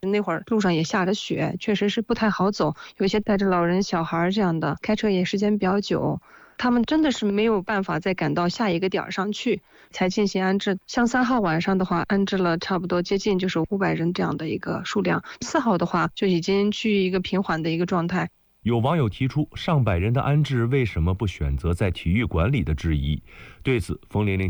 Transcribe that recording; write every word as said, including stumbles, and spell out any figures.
那会儿路上也下着雪，确实是不太好走，有些带着老人小孩这样的，开车也时间比较久，他们真的是没有办法再赶到下一个点上去才进行安置。像三号晚上的话，安置了差不多接近就是五百人这样的一个数量，四号的话就已经趋于一个平缓的一个状态。 有网友提出上百人的安置为什么不选择在体育馆里的质疑，对此冯玲玲